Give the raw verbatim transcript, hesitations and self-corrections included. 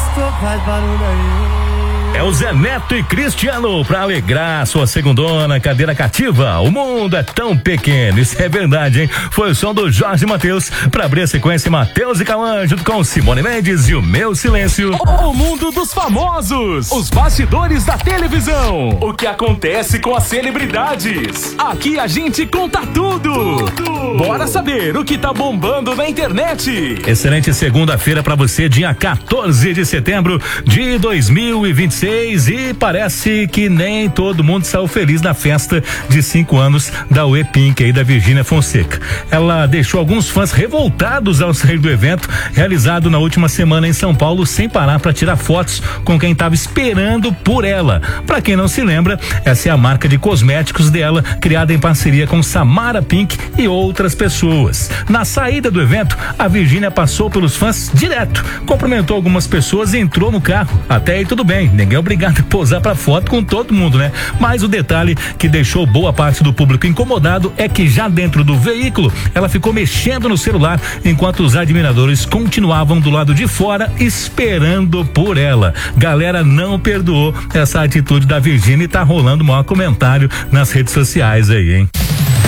gosto, faz barulho aí. É o Zé Neto e Cristiano pra alegrar sua segundona, cadeira cativa. O mundo é tão pequeno, isso é verdade, hein? Foi o som do Jorge Mateus pra abrir a sequência Mateus e Cauã junto com Simone Mendes e o Meu Silêncio. O, o mundo dos famosos, os bastidores da televisão, o que acontece com as celebridades. Aqui a gente conta tudo. tudo. Bora saber o que tá bombando na internet. Excelente segunda-feira pra você, dia quatorze de setembro de dois mil e vinte e seis. E parece que nem todo mundo saiu feliz na festa de cinco anos da Uê Pink aí da Virgínia Fonseca. Ela deixou alguns fãs revoltados ao sair do evento realizado na última semana em São Paulo, sem parar para tirar fotos com quem estava esperando por ela. Para quem não se lembra, essa é a marca de cosméticos dela, criada em parceria com Samara Pink e outras pessoas. Na saída do evento, a Virgínia passou pelos fãs direto, cumprimentou algumas pessoas e entrou no carro. Até aí tudo bem, ninguém é obrigado a posar pra foto com todo mundo, né? Mas o detalhe que deixou boa parte do público incomodado é que já dentro do veículo, ela ficou mexendo no celular enquanto os admiradores continuavam do lado de fora esperando por ela. Galera não perdoou essa atitude da Virgínia e tá rolando o maior comentário nas redes sociais aí, hein?